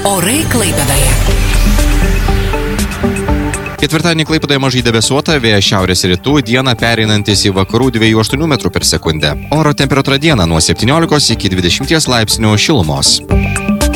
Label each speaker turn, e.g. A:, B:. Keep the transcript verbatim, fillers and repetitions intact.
A: Orai Klaipėdoje.
B: Ketvirtadienį Klaipėdoje mažai debesuota, vėjas šiaurės rytų, dieną pereinantis į vakarų dviejų aštuonių metrų per sekundę. Oro temperatūra dieną nuo septyniolikos iki dvidešimties laipsnių šilumos.